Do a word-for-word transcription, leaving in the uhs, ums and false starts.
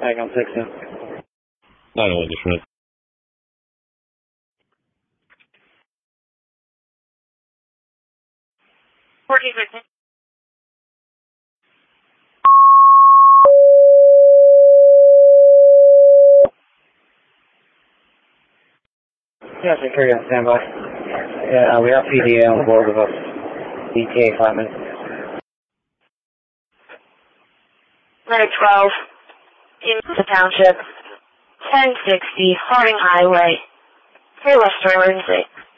Hang on, six now. nine oh one, Detroit. fourteen fifteen. Yeah, security on standby. Yeah, uh, we have P D A on board with us. E T A five minutes. Medic twelve. In the township. ten sixty Harding Highway. Hey, Lester Emergency.